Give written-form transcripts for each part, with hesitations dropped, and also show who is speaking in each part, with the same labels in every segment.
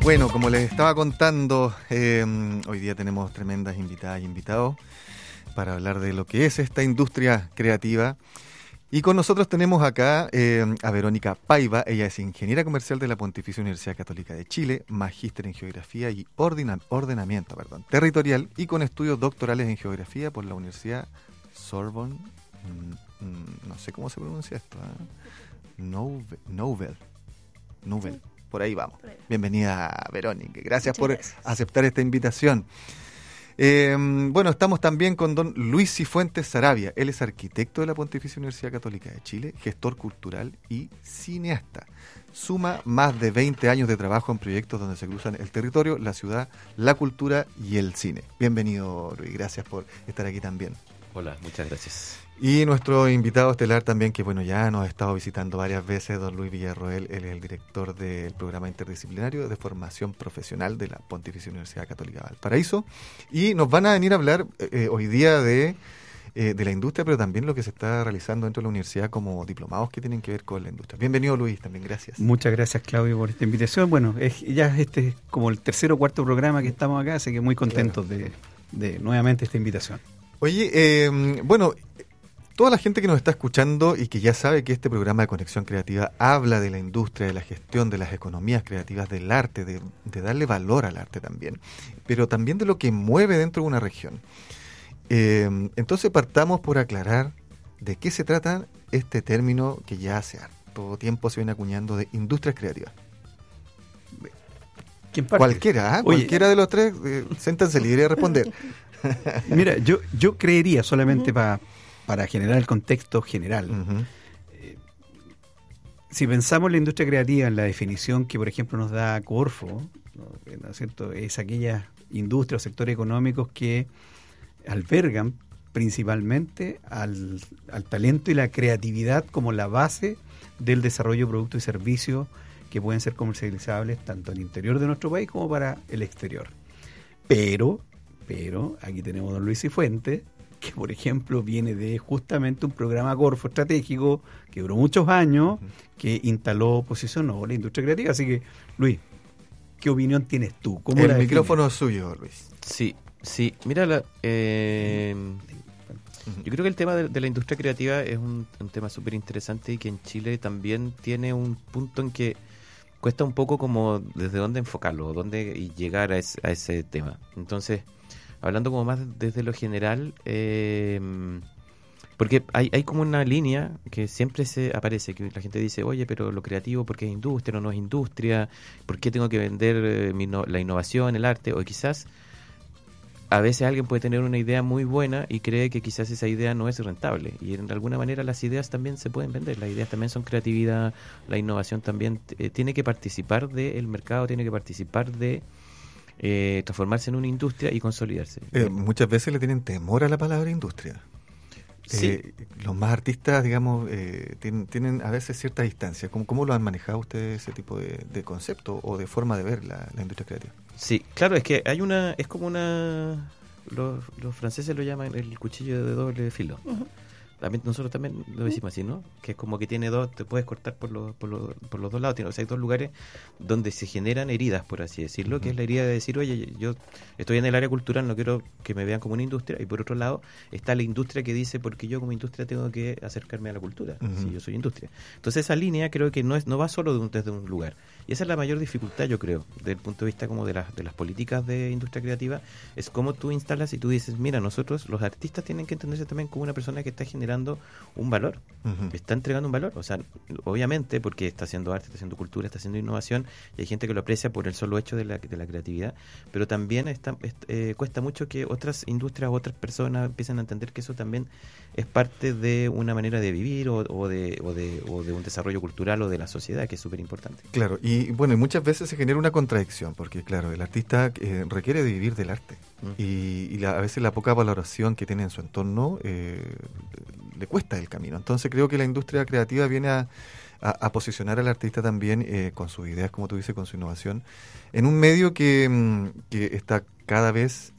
Speaker 1: Bueno, como les estaba contando, hoy día tenemos tremendas invitadas y invitados para hablar de lo que es esta industria creativa. Y con nosotros tenemos acá a Verónica Paiva. Ella es ingeniera comercial de la Pontificia Universidad Católica de Chile, magíster en geografía y ordenamiento territorial y con estudios doctorales en geografía por la Universidad Sorbonne. No sé cómo se pronuncia esto. Nouvel. Por ahí vamos. Bienvenida, Verónica. Gracias por aceptar esta invitación. Bueno, estamos también con don Luis Cifuentes Saravia. Él es arquitecto de la Pontificia Universidad Católica de Chile, gestor cultural y cineasta. Suma más de 20 años de trabajo en proyectos donde se cruzan el territorio, la ciudad, la cultura y el cine. Bienvenido, Luis. Gracias por estar aquí también.
Speaker 2: Hola, muchas gracias.
Speaker 1: Y nuestro invitado estelar también, que bueno, ya nos ha estado visitando varias veces, don Luis Villarroel. Él es el director del programa interdisciplinario de formación profesional de la Pontificia Universidad Católica Valparaíso. Y nos van a venir a hablar hoy día de la industria, pero también lo que se está realizando dentro de la universidad como diplomados que tienen que ver con la industria. Bienvenido, Luis, también gracias.
Speaker 3: Muchas gracias, Claudio, por esta invitación. Bueno, ya este es como el tercer o cuarto programa que estamos acá, así que muy contentos de nuevamente esta invitación.
Speaker 1: Oye, bueno, toda la gente que nos está escuchando y que ya sabe que este programa de Conexión Creativa habla de la industria, de la gestión, de las economías creativas, del arte, de darle valor al arte también, pero también de lo que mueve dentro de una región. Entonces partamos por aclarar de qué se trata este término que ya hace harto tiempo se viene acuñando de industrias creativas.
Speaker 3: ¿Quién parte?
Speaker 1: Cualquiera, cualquiera de los tres, siéntanse libre de responder.
Speaker 3: Mira, yo creería solamente para generar el contexto general.
Speaker 1: Uh-huh.
Speaker 3: Si pensamos en la industria creativa, en la definición que, por ejemplo, nos da Corfo, ¿no es cierto? Es aquellas industrias o sectores económicos que albergan principalmente al talento y la creatividad como la base del desarrollo de productos y servicios que pueden ser comercializables tanto al interior de nuestro país como para el exterior. Pero aquí tenemos a don Luis Cifuentes, que por ejemplo viene de justamente un programa Corfo estratégico que duró muchos años, que posicionó la industria creativa. Así que, Luis, ¿qué opinión tienes tú? ¿Cómo
Speaker 1: el micrófono es suyo, Luis.
Speaker 2: Sí. Mira, yo creo que el tema de la industria creativa es un tema súper interesante y que en Chile también tiene un punto en que cuesta un poco como desde dónde enfocarlo, dónde llegar a ese tema. Entonces, hablando como más desde lo general, porque hay como una línea que siempre se aparece, que la gente dice, oye, pero lo creativo, ¿por qué es industria o no es industria? ¿Por qué tengo que vender la innovación, el arte? O quizás a veces alguien puede tener una idea muy buena y cree que quizás esa idea no es rentable. Y de alguna manera las ideas también se pueden vender. Las ideas también son creatividad, la innovación también tiene que participar del mercado, tiene que participar de transformarse en una industria y consolidarse.
Speaker 1: Muchas veces le tienen temor a la palabra industria.
Speaker 2: Sí.
Speaker 1: Los más artistas, digamos, tienen a veces cierta distancia. ¿Cómo lo han manejado ustedes ese tipo de concepto o de forma de ver la industria creativa?
Speaker 2: Sí, claro, es que es como una... Los franceses lo llaman el cuchillo de doble filo. Uh-huh. Nosotros también lo decimos así, ¿no? Que es como que tiene te puedes cortar por los dos lados. O sea, hay dos lugares donde se generan heridas, por así decirlo, uh-huh. Que es la herida de decir, oye, yo estoy en el área cultural, no quiero que me vean como una industria. Y por otro lado, está la industria que dice, porque yo como industria tengo que acercarme a la cultura, uh-huh. Si yo soy industria. Entonces esa línea creo que no va solo desde un lugar. Y esa es la mayor dificultad, yo creo, desde el punto de vista como de las políticas de industria creativa, es cómo tú instalas y tú dices, mira, nosotros, los artistas, tienen que entenderse también como una persona que está generando un valor, uh-huh. Está entregando un valor, o sea, obviamente porque está haciendo arte, está haciendo cultura, está haciendo innovación y hay gente que lo aprecia por el solo hecho de la creatividad, pero también cuesta mucho que otras industrias, otras personas empiecen a entender que eso también es parte de una manera de vivir o de un desarrollo cultural o de la sociedad, que es súper importante.
Speaker 1: Claro, y bueno, y muchas veces se genera una contradicción, porque claro, el artista requiere de vivir del arte, y a veces la poca valoración que tiene en su entorno le cuesta el camino. Entonces creo que la industria creativa viene a posicionar al artista también con sus ideas, como tú dices, con su innovación, en un medio que está cada vez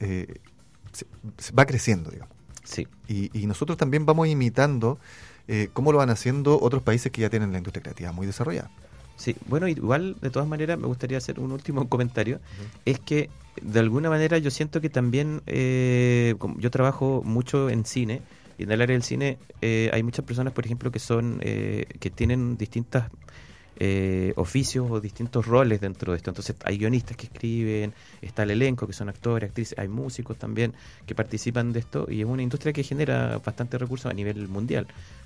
Speaker 1: va creciendo, digamos.
Speaker 2: Sí.
Speaker 1: Y nosotros también vamos imitando cómo lo van haciendo otros países que ya tienen la industria creativa muy desarrollada.
Speaker 2: Sí, bueno, igual de todas maneras me gustaría hacer un último comentario. Es que de alguna manera yo siento que también como yo trabajo mucho en cine, y en el área del cine hay muchas personas, por ejemplo, que son que tienen distintas oficios o distintos roles dentro de esto. Entonces hay guionistas que escriben, está el elenco que son actores, actrices, hay músicos también que participan de esto, y es una industria que genera bastantes recursos a nivel mundial.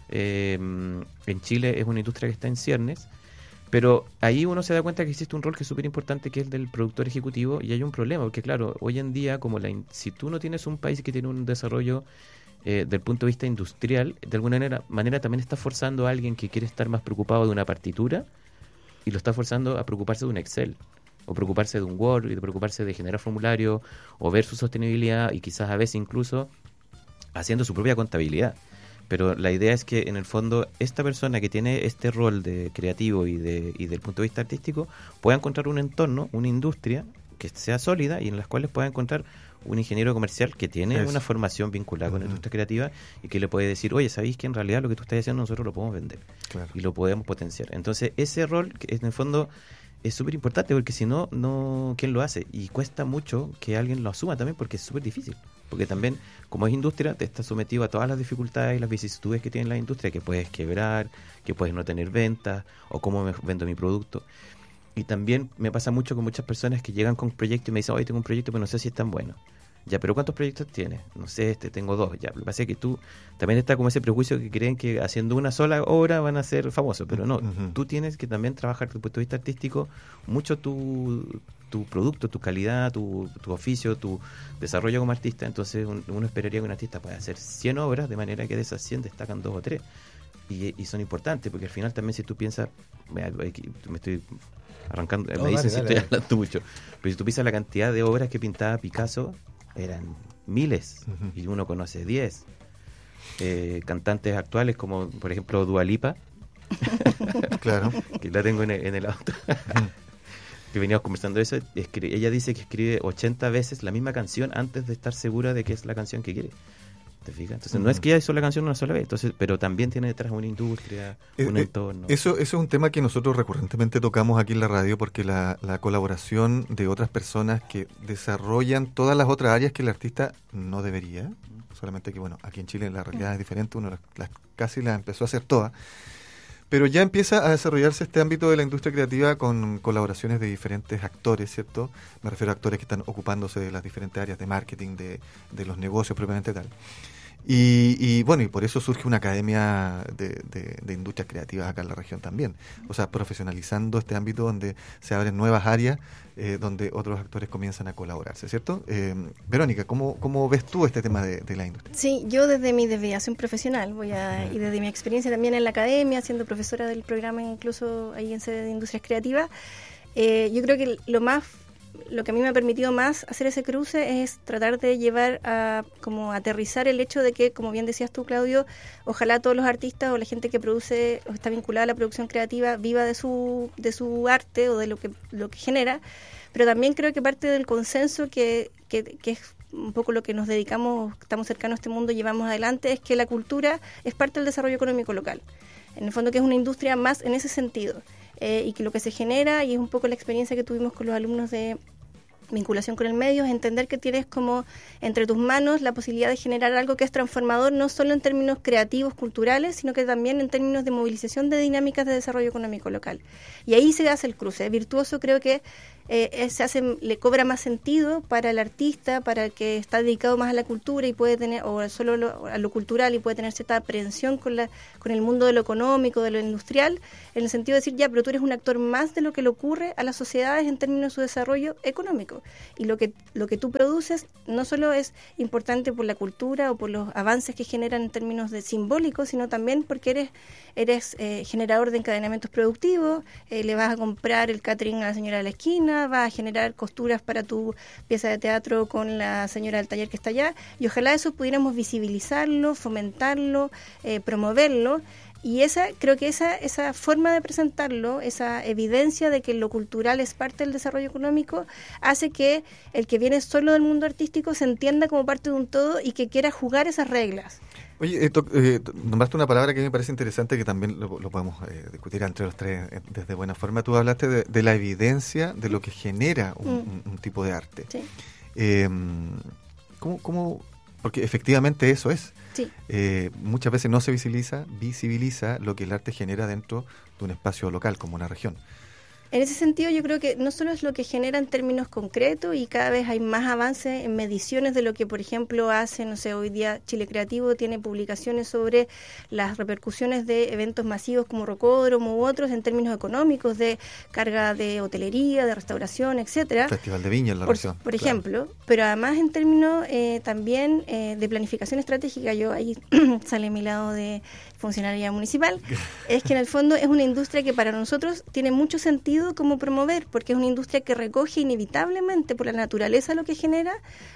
Speaker 2: En Chile es una industria que está en ciernes, pero ahí uno se da cuenta que existe un rol que es súper importante, que es el del productor ejecutivo, y hay un problema, porque claro, hoy en día como si tú no tienes un país que tiene un desarrollo del punto de vista industrial, de alguna manera también está forzando a alguien que quiere estar más preocupado de una partitura, y lo está forzando a preocuparse de un Excel, o preocuparse de un Word, y de preocuparse de generar formularios, o ver su sostenibilidad, y quizás a veces incluso haciendo su propia contabilidad. Pero la idea es que en el fondo esta persona que tiene este rol de creativo y del punto de vista artístico pueda encontrar un entorno, una industria que sea sólida, y en las cuales pueda encontrar un ingeniero comercial que tiene una formación vinculada con la industria creativa, y que le puede decir, oye, ¿sabéis que en realidad lo que tú estás haciendo nosotros lo podemos vender? Claro. Y lo podemos potenciar? Entonces ese rol que en el fondo es súper importante, porque si no, ¿quién lo hace? Y cuesta mucho que alguien lo asuma también, porque es súper difícil. Porque también, como es industria, te estás sometido a todas las dificultades y las vicisitudes que tiene la industria, que puedes quebrar, que puedes no tener ventas, o cómo me vendo mi producto. Y también me pasa mucho con muchas personas que llegan con proyectos y me dicen, oye, tengo un proyecto, pero no sé si es tan bueno. Ya, pero ¿cuántos proyectos tienes? No sé, tengo 2. Ya, lo que pasa es que tú también está como ese prejuicio que creen que haciendo una sola obra van a ser famosos, pero no. Tú tienes que también trabajar desde el punto de vista artístico mucho tu producto, tu calidad, tu oficio, tu desarrollo como artista. Entonces uno esperaría que un artista pueda hacer 100 obras, de manera que de esas 100 destacan 2 o 3. Y son importantes, porque al final también, si tú piensas, me estoy arrancando, me dicen si estoy hablando mucho, pero si tú piensas la cantidad de obras que pintaba Picasso, eran miles, y uno conoce 10. Cantantes actuales como, por ejemplo, Dua Lipa,
Speaker 1: claro,
Speaker 2: que la tengo en el auto, que veníamos conversando de eso. Ella dice que escribe 80 veces la misma canción antes de estar segura de que es la canción que quiere. ¿Te fijas? Entonces no es que ella hizo la canción una sola vez, entonces, pero también tiene detrás una industria, un entorno. Eso
Speaker 1: es un tema que nosotros recurrentemente tocamos aquí en la radio, porque la colaboración de otras personas que desarrollan todas las otras áreas que el artista no debería, solamente que, bueno, aquí en Chile la realidad es diferente, uno casi las empezó a hacer todas, pero ya empieza a desarrollarse este ámbito de la industria creativa con colaboraciones de diferentes actores, ¿cierto? Me refiero a actores que están ocupándose de las diferentes áreas de marketing, de los negocios propiamente tal. Y bueno, y por eso surge una academia de industrias creativas acá en la región también. O sea, profesionalizando este ámbito donde se abren nuevas áreas, donde otros actores comienzan a colaborarse, ¿cierto? Verónica, ¿cómo ves tú este tema de la industria?
Speaker 4: Sí, yo desde mi desviación profesional y desde mi experiencia también en la academia, siendo profesora del programa incluso ahí en sede de industrias creativas, yo creo que lo que a mí me ha permitido más hacer ese cruce es tratar de llevar a como aterrizar el hecho de que, como bien decías tú, Claudio, ojalá todos los artistas o la gente que produce o está vinculada a la producción creativa viva de su arte o de lo que genera, pero también creo que parte del consenso que es un poco lo que nos dedicamos, estamos cercanos a este mundo, llevamos adelante, es que la cultura es parte del desarrollo económico local. En el fondo, que es una industria más en ese sentido. Y que lo que se genera, y es un poco la experiencia que tuvimos con los alumnos de vinculación con el medio, es entender que tienes como entre tus manos la posibilidad de generar algo que es transformador, no solo en términos creativos, culturales, sino que también en términos de movilización de dinámicas de desarrollo económico local. Y ahí se hace el cruce. Virtuoso, creo que le cobra más sentido para el artista, para el que está dedicado más a la cultura y puede tener, o solo a lo cultural, y puede tener cierta aprehensión con el mundo de lo económico, de lo industrial, en el sentido de decir, ya, pero tú eres un actor más de lo que le ocurre a las sociedades en términos de su desarrollo económico. Y lo que tú produces no solo es importante por la cultura o por los avances que generan en términos de simbólicos, sino también porque eres generador de encadenamientos productivos, le vas a comprar el catering a la señora de la esquina, vas a generar costuras para tu pieza de teatro con la señora del taller que está allá, y ojalá eso pudiéramos visibilizarlo, fomentarlo, promoverlo. Y creo que esa forma de presentarlo, esa evidencia de que lo cultural es parte del desarrollo económico, hace que el que viene solo del mundo artístico se entienda como parte de un todo y que quiera jugar esas reglas.
Speaker 1: Oye, nombraste una palabra que me parece interesante, que también lo podemos discutir entre los tres desde buena forma. Tú hablaste de la evidencia de lo que genera un tipo de arte.
Speaker 4: Sí.
Speaker 1: ¿Cómo? Porque efectivamente eso es.
Speaker 4: Sí.
Speaker 1: Muchas veces no se visibiliza lo que el arte genera dentro de un espacio local, como una región.
Speaker 4: En ese sentido, yo creo que no solo es lo que genera en términos concretos, y cada vez hay más avances en mediciones de lo que, por ejemplo, hace, no sé, hoy día Chile Creativo tiene publicaciones sobre las repercusiones de eventos masivos como Rocódromo u otros en términos económicos, de carga de hotelería, de restauración, etcétera.
Speaker 1: Festival de Viña en la región.
Speaker 4: Por ejemplo, pero además en términos también de planificación estratégica, yo ahí sale mi lado de funcionaria municipal, es que en el fondo es una industria que para nosotros tiene mucho sentido como promover, porque es una industria que recoge inevitablemente por la naturaleza lo que genera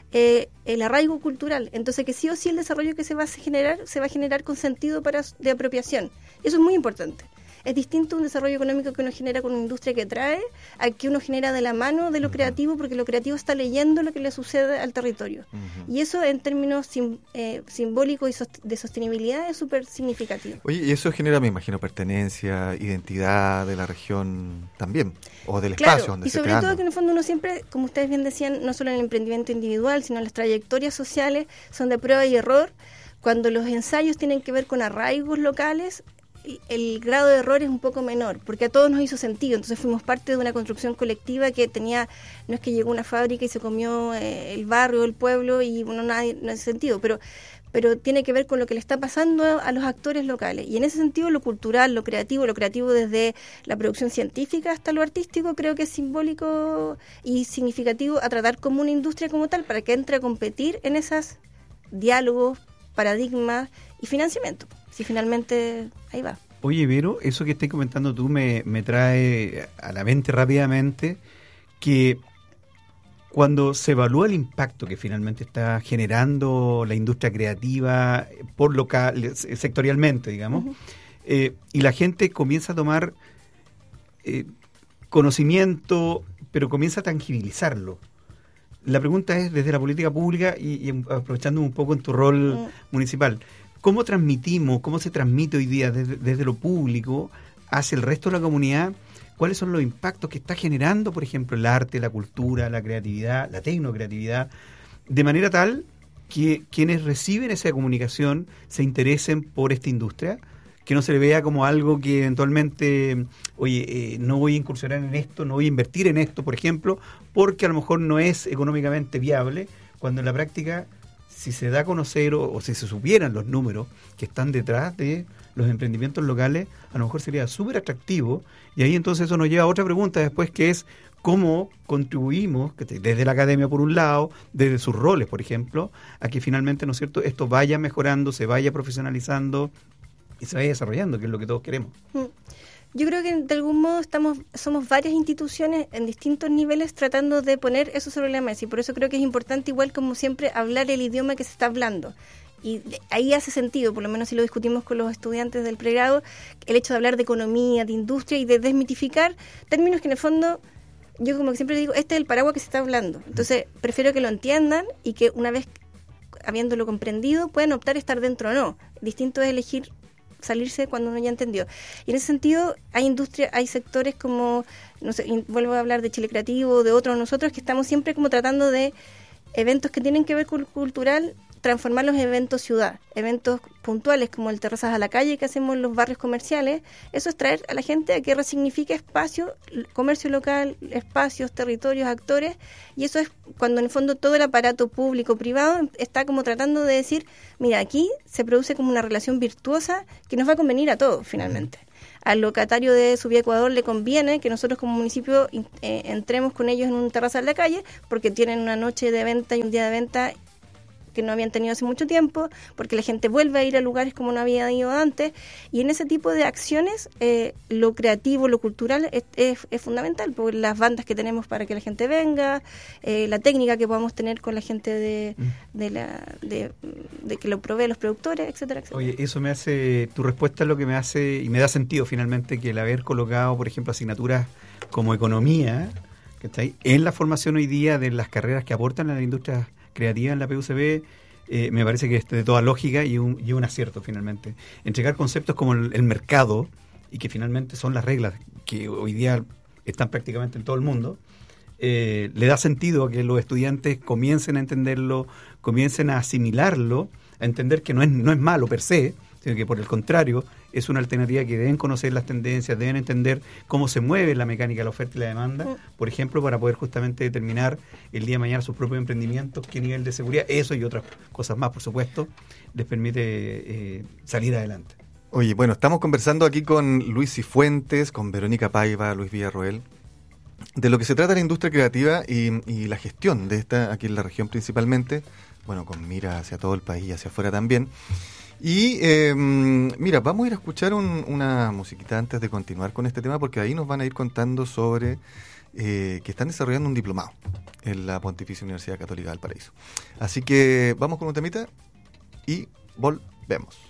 Speaker 4: el arraigo cultural. Entonces que sí o sí el desarrollo que se va a generar con sentido de apropiación. Eso es muy importante. Es distinto un desarrollo económico que uno genera con una industria que trae a que uno genera de la mano de lo creativo, porque lo creativo está leyendo lo que le sucede al territorio. Y eso en términos simbólicos y de sostenibilidad es súper significativo.
Speaker 1: Oye, y eso genera, me imagino, pertenencia, identidad de la región también, o del espacio donde se
Speaker 4: creando. Y sobre todo que en el fondo uno siempre, como ustedes bien decían, no solo en el emprendimiento individual, sino en las trayectorias sociales son de prueba y error. Cuando los ensayos tienen que ver con arraigos locales, el grado de error es un poco menor, porque a todos nos hizo sentido. Entonces fuimos parte de una construcción colectiva que no es que llegó una fábrica y se comió el barrio, el pueblo, y no hace sentido, pero tiene que ver con lo que le está pasando a los actores locales. Y en ese sentido lo cultural, lo creativo desde la producción científica hasta lo artístico, creo que es simbólico y significativo a tratar como una industria como tal, para que entre a competir en esos diálogos, paradigmas y financiamiento. Si finalmente ahí va.
Speaker 3: Oye, Vero, eso que estás comentando tú me trae a la mente rápidamente que cuando se evalúa el impacto que finalmente está generando la industria creativa por local, sectorialmente, digamos, y la gente comienza a tomar conocimiento, pero comienza a tangibilizarlo. La pregunta es, desde la política pública y aprovechando un poco en tu rol municipal, ¿cómo transmitimos, cómo se transmite hoy día desde lo público hacia el resto de la comunidad? ¿Cuáles son los impactos que está generando, por ejemplo, el arte, la cultura, la creatividad, la tecnocreatividad, de manera tal que quienes reciben esa comunicación se interesen por esta industria? Que no se le vea como algo que eventualmente, no voy a incursionar en esto, no voy a invertir en esto, por ejemplo, porque a lo mejor no es económicamente viable, cuando en la práctica, si se da a conocer o si se supieran los números que están detrás de los emprendimientos locales, a lo mejor sería súper atractivo. Y ahí entonces eso nos lleva a otra pregunta después, que es cómo contribuimos, desde la academia por un lado, desde sus roles, por ejemplo, a que finalmente, ¿no es cierto?, esto vaya mejorando, se vaya profesionalizando y se vaya desarrollando, que es lo que todos queremos.
Speaker 4: Yo creo que de algún modo somos varias instituciones en distintos niveles tratando de poner eso sobre la mesa, y por eso creo que es importante, igual como siempre, hablar el idioma que se está hablando. Y ahí hace sentido, por lo menos si lo discutimos con los estudiantes del pregrado, el hecho de hablar de economía, de industria y de desmitificar términos que en el fondo, yo como que siempre digo, este es el paraguas que se está hablando. Entonces prefiero que lo entiendan y que una vez habiéndolo comprendido puedan optar a estar dentro o no. Distinto es elegir salirse cuando uno ya entendió. Y en ese sentido hay sectores como, no sé, vuelvo a hablar de Chile Creativo, de otros nosotros, que estamos siempre como tratando de eventos que tienen que ver con cultural, transformarlos en eventos ciudad, eventos puntuales como el Terrazas a la Calle que hacemos en los barrios comerciales. Eso es traer a la gente a que resignifique espacio, comercio local, espacios, territorios, actores, y eso es cuando en el fondo todo el aparato público, privado, está como tratando de decir, mira, aquí se produce como una relación virtuosa que nos va a convenir a todos finalmente. Al locatario de Subía Ecuador le conviene que nosotros como municipio entremos con ellos en un Terraza a la Calle, porque tienen una noche de venta y un día de venta que no habían tenido hace mucho tiempo, porque la gente vuelve a ir a lugares como no había ido antes, y en ese tipo de acciones lo creativo, lo cultural es fundamental, porque las bandas que tenemos para que la gente venga, la técnica que podamos tener con la gente de que lo provee los productores, etcétera, etcétera.
Speaker 3: Oye, eso me hace, tu respuesta es lo que me hace, y me da sentido finalmente, que el haber colocado, por ejemplo, asignaturas como economía, que está ahí, en la formación hoy día de las carreras que aportan a la industria creativa en la PUCB, me parece que es de toda lógica y un acierto finalmente. Entregar conceptos como el mercado, y que finalmente son las reglas que hoy día están prácticamente en todo el mundo, le da sentido a que los estudiantes comiencen a entenderlo, comiencen a asimilarlo, a entender que no es malo per se, sino que por el contrario es una alternativa que deben conocer las tendencias, deben entender cómo se mueve la mecánica de la oferta y la demanda, por ejemplo, para poder justamente determinar el día de mañana sus propios emprendimientos, qué nivel de seguridad, eso y otras cosas más, por supuesto, les permite salir adelante.
Speaker 1: Oye, bueno, estamos conversando aquí con Luis Cifuentes, con Verónica Paiva, Luis Villarroel, de lo que se trata la industria creativa y la gestión de esta aquí en la región principalmente, bueno, con mira hacia todo el país y hacia afuera también. Y mira, vamos a ir a escuchar una musiquita antes de continuar con este tema, porque ahí nos van a ir contando sobre que están desarrollando un diplomado en la Pontificia Universidad Católica del Paraíso. Así que vamos con un temita y volvemos.